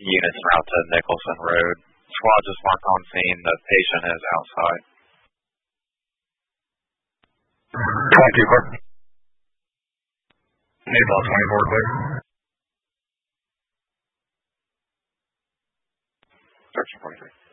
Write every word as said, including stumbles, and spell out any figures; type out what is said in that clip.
units route to Nicholson Road. Squad just marked on scene. The patient is outside. twenty-two, clear. Need about twenty-four, clear. Section forty-three.